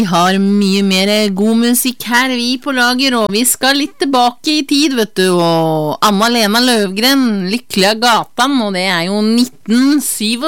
har mye mer god musikk her, vi på lager, og vi skal litt tilbake i tid, vet du, og Anna-Lena Løvgren, Lykkelig av gatan, og det er jo 1997.